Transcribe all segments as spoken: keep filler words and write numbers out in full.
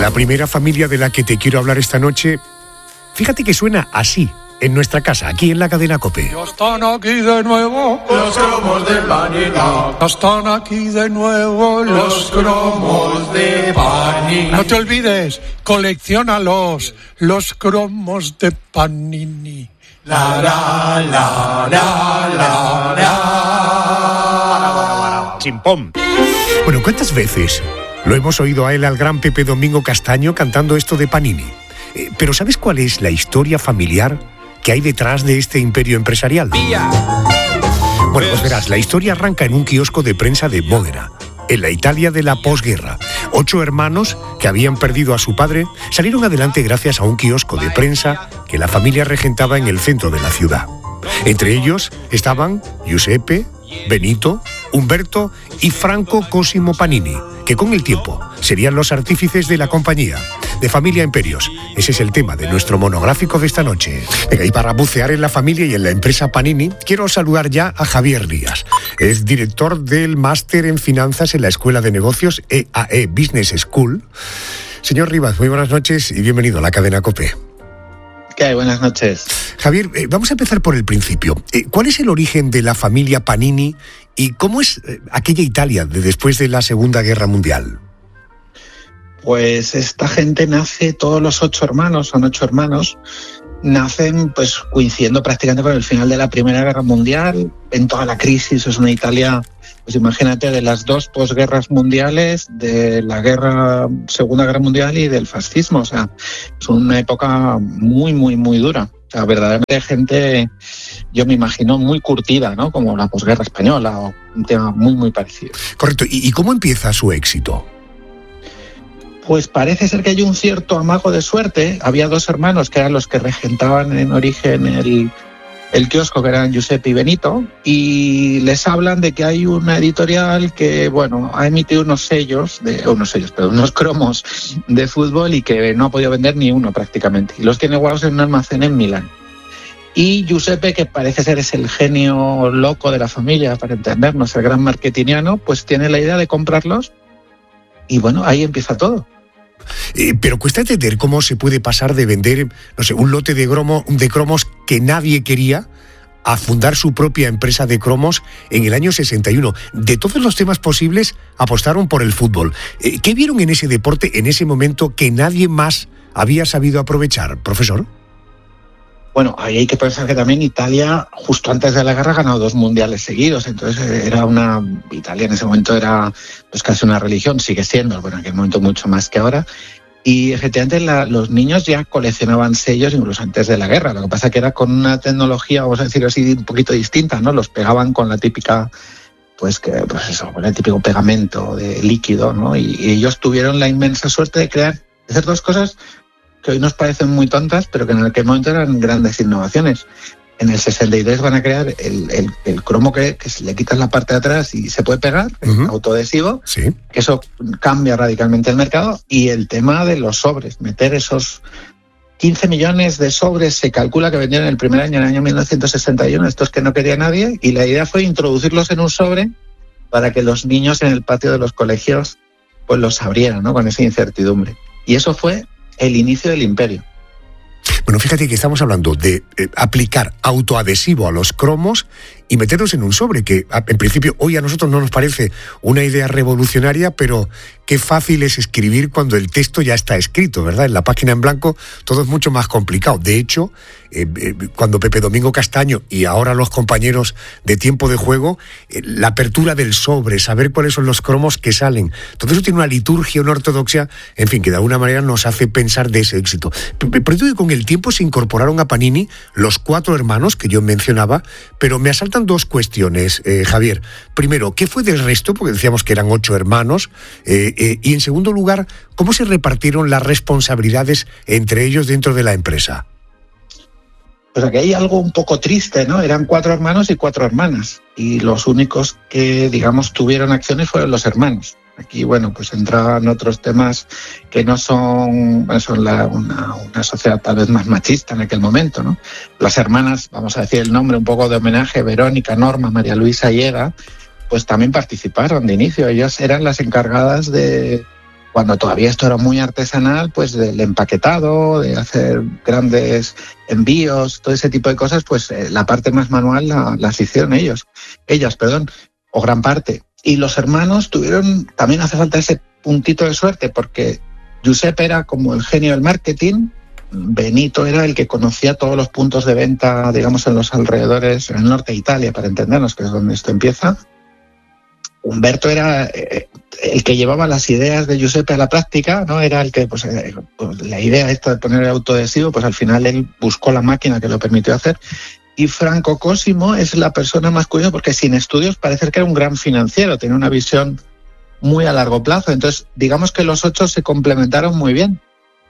La primera familia de la que te quiero hablar esta noche, fíjate que suena así en nuestra casa, aquí en la cadena COPE. Ya están aquí de nuevo los cromos de Panini. Ya están aquí de nuevo los cromos de Panini. No te olvides, colecciónalos, los cromos de Panini. La la la la la la. Chimpón. Bueno, ¿cuántas veces lo hemos oído a él, al gran Pepe Domingo Castaño, cantando esto de Panini? Eh, pero ¿sabes cuál es la historia familiar que hay detrás de este imperio empresarial? Bueno, pues verás, la historia arranca en un kiosco de prensa de Módena, en la Italia de la posguerra. Ocho hermanos que habían perdido a su padre salieron adelante gracias a un kiosco de prensa que la familia regentaba en el centro de la ciudad. Entre ellos estaban Giuseppe, Benito, Umberto y Franco Cosimo Panini, que con el tiempo serían los artífices de la compañía. De Familia Imperios. Ese es el tema de nuestro monográfico de esta noche. Venga, y para bucear en la familia y en la empresa Panini, quiero saludar ya a Javier Díaz. Es director del máster en finanzas en la Escuela de Negocios E A E Business School. Señor Rivas, muy buenas noches y bienvenido a la cadena COPE. ¿Qué hay? Buenas noches. Javier, eh, vamos a empezar por el principio. Eh, ¿Cuál es el origen de la familia Panini y cómo es eh, aquella Italia de después de la Segunda Guerra Mundial? Pues esta gente nace, todos los ocho hermanos, son ocho hermanos, nacen pues coincidiendo prácticamente con el final de la Primera Guerra Mundial, en toda la crisis. Es una Italia, pues imagínate, de las dos posguerras mundiales, de la guerra, Segunda Guerra Mundial y del fascismo. O sea, es una época muy, muy, muy dura. O sea, verdaderamente gente, yo me imagino, muy curtida, ¿no? Como la posguerra española, o un tema muy, muy parecido. Correcto. ¿Y, y cómo empieza su éxito? Pues parece ser que hay un cierto amago de suerte. Había dos hermanos que eran los que regentaban en origen el, el kiosco, que eran Giuseppe y Benito, y les hablan de que hay una editorial que, bueno, ha emitido unos sellos, de, unos sellos, perdón, unos cromos de fútbol y que no ha podido vender ni uno prácticamente. Y los tiene guardados en un almacén en Milán. Y Giuseppe, que parece ser es el genio loco de la familia, para entendernos, el gran marketingiano, pues tiene la idea de comprarlos y, bueno, ahí empieza todo. Eh, pero cuesta entender cómo se puede pasar de vender, no sé, un lote de, gromo, de cromos que nadie quería a fundar su propia empresa de cromos en el año sesenta y uno. De todos los temas posibles, apostaron por el fútbol. Eh, ¿Qué vieron en ese deporte, en ese momento, que nadie más había sabido aprovechar, profesor? Bueno, ahí hay que pensar que también Italia, justo antes de la guerra, ha ganado dos mundiales seguidos. Entonces era una... Italia en ese momento era pues casi una religión, sigue siendo, bueno, en aquel momento mucho más que ahora. Y efectivamente la, los niños ya coleccionaban sellos incluso antes de la guerra. Lo que pasa que era con una tecnología, vamos a decirlo así, un poquito distinta, ¿no? Los pegaban con la típica... pues que pues eso, con el típico pegamento de líquido, ¿no? Y, y ellos tuvieron la inmensa suerte de crear, de hacer dos cosas que hoy nos parecen muy tontas, pero que en aquel momento eran grandes innovaciones. En el sesenta y tres van a crear el, el, el cromo que, que le quitas la parte de atrás y se puede pegar, uh-huh. autoadhesivo, sí. Que eso cambia radicalmente el mercado. Y el tema de los sobres, meter esos quince millones de sobres, se calcula que vendieron el primer año, en el año mil novecientos sesenta y uno, estos que no quería nadie, y la idea fue introducirlos en un sobre para que los niños en el patio de los colegios pues los abrieran, ¿no? Con esa incertidumbre. Y eso fue el inicio del imperio. Bueno, fíjate que estamos hablando de eh, aplicar autoadhesivo a los cromos y meterlos en un sobre, que en principio hoy a nosotros no nos parece una idea revolucionaria, pero qué fácil es escribir cuando el texto ya está escrito, ¿verdad? En la página en blanco todo es mucho más complicado. De hecho, eh, eh, cuando Pepe Domingo Castaño y ahora los compañeros de Tiempo de Juego, eh, la apertura del sobre, saber cuáles son los cromos que salen, todo eso tiene una liturgia, una ortodoxia, en fin, que de alguna manera nos hace pensar de ese éxito. Pero que con el tiempo se incorporaron a Panini los cuatro hermanos que yo mencionaba, pero me asaltan dos cuestiones, eh, Javier. Primero, ¿qué fue del resto? Porque decíamos que eran ocho hermanos. Eh, eh, y en segundo lugar, ¿cómo se repartieron las responsabilidades entre ellos dentro de la empresa? Pues aquí hay algo un poco triste, ¿no? Eran cuatro hermanos y cuatro hermanas. Y los únicos que, digamos, tuvieron acciones fueron los hermanos. Aquí, bueno, pues entraban otros temas que no son, son la, una, una sociedad tal vez más machista en aquel momento, ¿no? Las hermanas, vamos a decir el nombre un poco de homenaje, Verónica, Norma, María Luisa y Eda, pues también participaron de inicio. Ellas eran las encargadas de, cuando todavía esto era muy artesanal, pues del empaquetado, de hacer grandes envíos, todo ese tipo de cosas, pues eh, la parte más manual la, las hicieron ellos, ellas, perdón, o gran parte. Y los hermanos tuvieron, también hace falta ese puntito de suerte, porque Giuseppe era como el genio del marketing, Benito era el que conocía todos los puntos de venta, digamos, en los alrededores, en el norte de Italia, para entendernos, que es donde esto empieza. Humberto era eh, el que llevaba las ideas de Giuseppe a la práctica, ¿no? Era el que, pues, eh, pues la idea esta de poner el autoadhesivo, pues al final él buscó la máquina que lo permitió hacer. Y Franco Cosimo es la persona más curiosa porque sin estudios parece que era un gran financiero, tenía una visión muy a largo plazo. Entonces, digamos que los ocho se complementaron muy bien.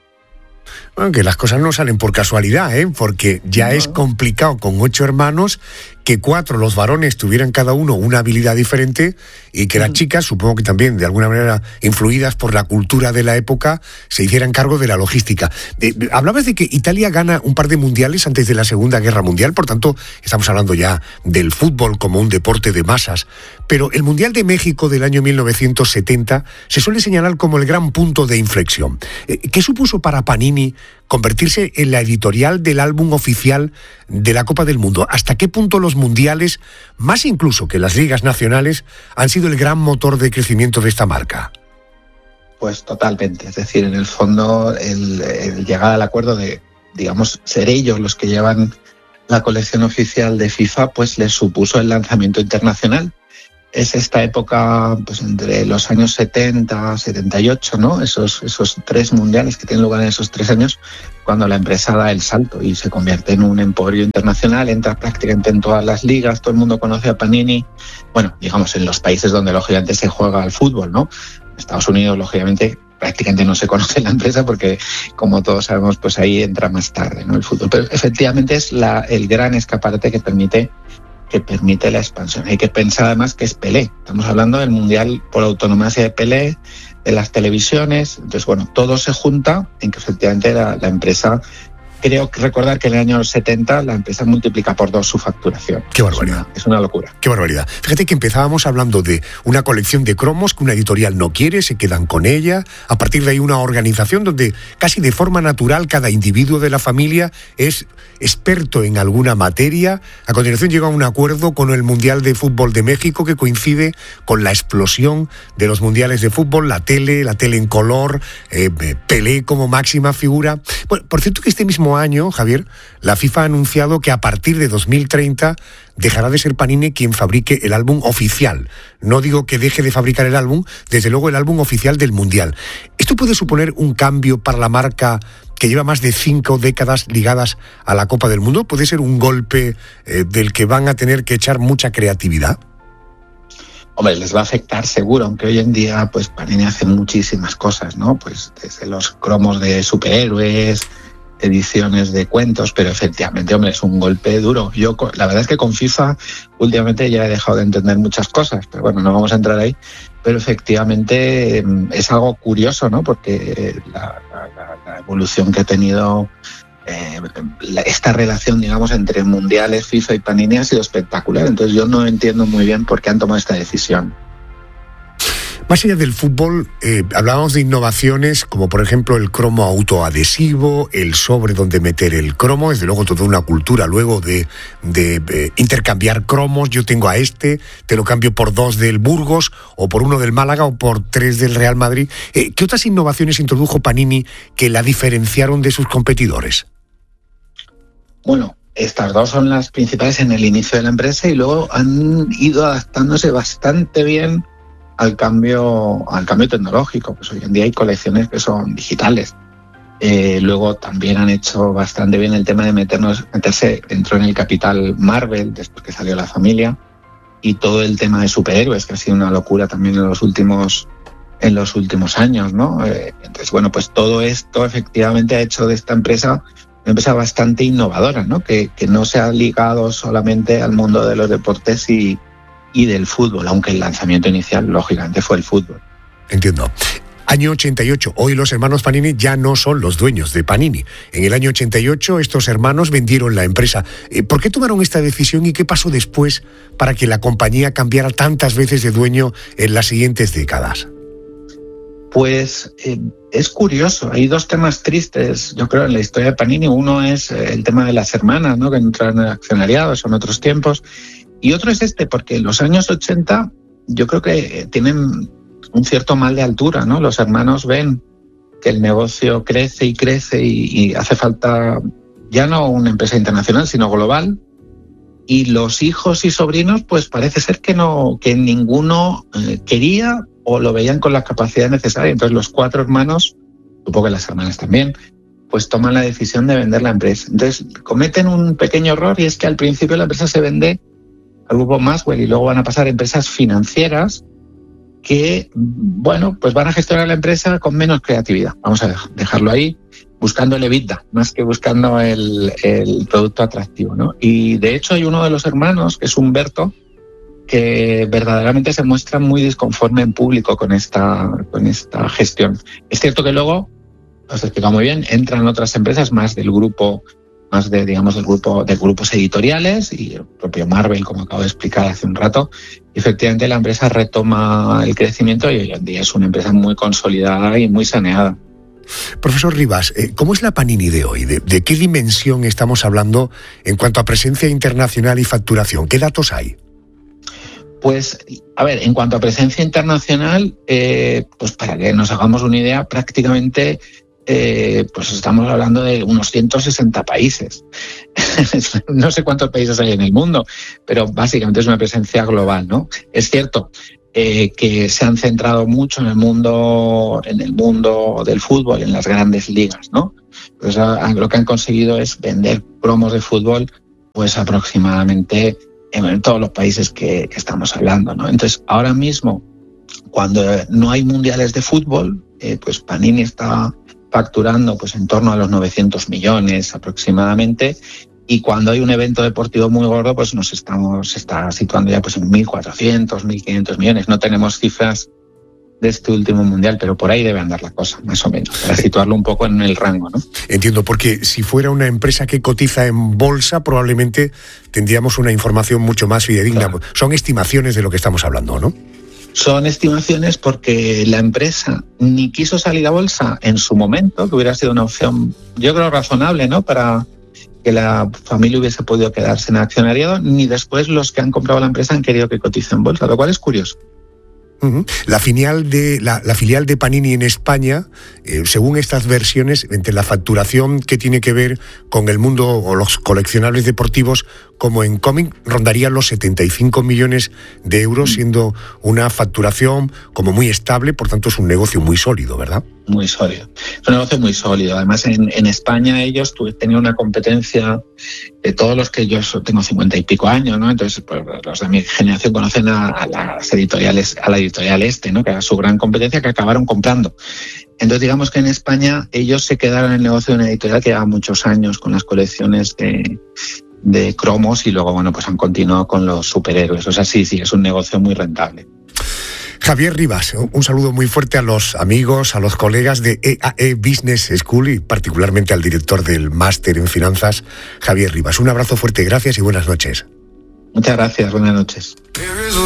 Bueno, que las cosas no salen por casualidad, ¿eh? Porque ya no. Es complicado con ocho hermanos que cuatro, los varones, tuvieran cada uno una habilidad diferente y que las chicas, supongo que también de alguna manera influidas por la cultura de la época, se hicieran cargo de la logística. Eh, hablabas de que Italia gana un par de mundiales antes de la Segunda Guerra Mundial, por tanto, estamos hablando ya del fútbol como un deporte de masas, pero el Mundial de México del año mil novecientos setenta se suele señalar como el gran punto de inflexión. Eh, ¿Qué supuso para Panini convertirse en la editorial del álbum oficial de la Copa del Mundo? ¿Hasta qué punto los mundiales, más incluso que las ligas nacionales, han sido el gran motor de crecimiento de esta marca? Pues totalmente. Es decir, en el fondo, el, el llegar al acuerdo de, digamos, ser ellos los que llevan la colección oficial de FIFA, pues les supuso el lanzamiento internacional. Es esta época, pues entre los años setenta, setenta y ocho, ¿no? Esos, esos tres mundiales que tienen lugar en esos tres años, cuando la empresa da el salto y se convierte en un emporio internacional, entra prácticamente en todas las ligas, todo el mundo conoce a Panini, bueno, digamos en los países donde lógicamente se juega al fútbol, ¿no? En Estados Unidos, lógicamente, prácticamente no se conoce la empresa porque, como todos sabemos, pues ahí entra más tarde, ¿no? El fútbol. Pero efectivamente es la, el gran escaparate que permite que permite la expansión. Hay que pensar además que es Pelé. Estamos hablando del Mundial por autonomía de Pelé, de las televisiones. Entonces, bueno, todo se junta en que efectivamente la, la empresa, creo que recordar que en el año setenta la empresa multiplica por dos su facturación. ¡Qué barbaridad! Es una, es una locura. ¡Qué barbaridad! Fíjate que empezábamos hablando de una colección de cromos que una editorial no quiere, se quedan con ella. A partir de ahí una organización donde casi de forma natural cada individuo de la familia es experto en alguna materia. A continuación llega a un acuerdo con el Mundial de Fútbol de México que coincide con la explosión de los mundiales de fútbol, la tele, la tele en color, eh, Pelé como máxima figura. Bueno, por cierto que este mismo año, Javier, la FIFA ha anunciado que a partir de dos mil treinta dejará de ser Panini quien fabrique el álbum oficial. No digo que deje de fabricar el álbum, desde luego el álbum oficial del Mundial. ¿Esto puede suponer un cambio para la marca que lleva más de cinco décadas ligadas a la Copa del Mundo? ¿Puede ser un golpe eh, del que van a tener que echar mucha creatividad? Hombre, les va a afectar seguro, aunque hoy en día pues Panini hace muchísimas cosas, ¿no? Pues desde los cromos de superhéroes, ediciones de cuentos, pero efectivamente, hombre, es un golpe duro. Yo, la verdad es que con FIFA últimamente ya he dejado de entender muchas cosas, pero bueno, no vamos a entrar ahí. Pero efectivamente es algo curioso, ¿no? Porque la, la, la evolución que ha tenido eh, la, esta relación, digamos, entre mundiales, FIFA y Panini ha sido espectacular. Entonces yo no entiendo muy bien por qué han tomado esta decisión. Más allá del fútbol, eh, hablábamos de innovaciones como por ejemplo el cromo autoadhesivo, el sobre donde meter el cromo, desde luego toda una cultura luego de, de, de intercambiar cromos. Yo tengo a este, te lo cambio por dos del Burgos, o por uno del Málaga, o por tres del Real Madrid. Eh, ¿Qué otras innovaciones introdujo Panini que la diferenciaron de sus competidores? Bueno, estas dos son las principales en el inicio de la empresa y luego han ido adaptándose bastante bien al cambio al cambio tecnológico. Pues hoy en día hay colecciones que son digitales. Eh, luego también han hecho bastante bien el tema de meternos, meterse, entró en el capital Marvel después que salió La Familia, y todo el tema de superhéroes, que ha sido una locura también en los últimos en los últimos años, ¿no? Eh, entonces, bueno, pues todo esto efectivamente ha hecho de esta empresa una empresa bastante innovadora, ¿no? Que, que no se ha ligado solamente al mundo de los deportes y y del fútbol, aunque el lanzamiento inicial, lógicamente, fue el fútbol. Entiendo. Año ochenta y ocho. Hoy los hermanos Panini ya no son los dueños de Panini. En el año ochenta y ocho estos hermanos vendieron la empresa. ¿Por qué tomaron esta decisión y qué pasó después para que la compañía cambiara tantas veces de dueño en las siguientes décadas? Pues eh, es curioso, hay dos temas tristes, yo creo, en la historia de Panini. Uno es eh, el tema de las hermanas, ¿no?, que entran en el accionariado, son otros tiempos. Y otro es este, porque en los años ochenta yo creo que tienen un cierto mal de altura, ¿no? Los hermanos ven que el negocio crece y crece y, y hace falta ya no una empresa internacional, sino global. Y los hijos y sobrinos, pues parece ser que no, que ninguno eh, quería o lo veían con la capacidad necesaria. Entonces los cuatro hermanos, supongo que las hermanas también, pues toman la decisión de vender la empresa. Entonces cometen un pequeño error, y es que al principio la empresa se vende al grupo Maxwell y luego van a pasar a empresas financieras que, bueno, pues van a gestionar la empresa con menos creatividad. Vamos a dejarlo ahí, buscando el EBITDA, más que buscando el, el producto atractivo, ¿no? Y de hecho hay uno de los hermanos, que es Humberto, que verdaderamente se muestra muy disconforme en público con esta, con esta gestión. Es cierto que luego, lo has explicado muy bien, entran otras empresas más del grupo, más de, digamos, del grupo, de grupos editoriales, y el propio Marvel, como acabo de explicar hace un rato. Y efectivamente la empresa retoma el crecimiento y hoy en día es una empresa muy consolidada y muy saneada. Profesor Rivas, ¿cómo es la Panini de hoy? ¿De, de qué dimensión estamos hablando en cuanto a presencia internacional y facturación? ¿Qué datos hay? Pues, a ver, en cuanto a presencia internacional, eh, pues para que nos hagamos una idea, prácticamente eh, pues estamos hablando de unos ciento sesenta países. No sé cuántos países hay en el mundo, pero básicamente es una presencia global, ¿no? Es cierto eh, que se han centrado mucho en el mundo, en el mundo del fútbol, en las grandes ligas, ¿no? Pues a, lo que han conseguido es vender cromos de fútbol, pues aproximadamente en todos los países que, que estamos hablando, ¿no? Entonces, ahora mismo, cuando no hay mundiales de fútbol, eh, pues Panini está facturando pues en torno a los novecientos millones aproximadamente, y cuando hay un evento deportivo muy gordo, pues nos estamos se está situando ya pues en mil cuatrocientos, mil quinientos millones. No tenemos cifras de este último mundial, pero por ahí debe andar la cosa, más o menos, para situarlo un poco en el rango, ¿no? Entiendo, porque si fuera una empresa que cotiza en bolsa, probablemente tendríamos una información mucho más fidedigna. Claro. Son estimaciones de lo que estamos hablando, ¿no? Son estimaciones porque la empresa ni quiso salir a bolsa en su momento, que hubiera sido una opción, yo creo, razonable, ¿no?, para que la familia hubiese podido quedarse en accionariado, ni después los que han comprado la empresa han querido que cotice en bolsa, lo cual es curioso. Uh-huh. La filial de la, la filial de Panini en España, eh, según estas versiones, entre la facturación que tiene que ver con el mundo o los coleccionables deportivos como en cómic, rondaría los setenta y cinco millones de euros, siendo una facturación como muy estable, por tanto es un negocio muy sólido, ¿verdad? Muy sólido. Es un negocio muy sólido. Además, en, en España ellos tenían una competencia de todos los que yo tengo cincuenta y pico años, ¿no? Entonces, pues, los de mi generación conocen a, a las editoriales, a la editorial Este, ¿no?, que era su gran competencia, que acabaron comprando. Entonces, digamos que en España ellos se quedaron en el negocio de una editorial que lleva muchos años con las colecciones de, de cromos, y luego, bueno, pues han continuado con los superhéroes. O sea, sí, sí, es un negocio muy rentable. Javier Rivas, un saludo muy fuerte a los amigos, a los colegas de E A E Business School y particularmente al director del máster en finanzas, Javier Rivas. Un abrazo fuerte, gracias y buenas noches. Muchas gracias, buenas noches.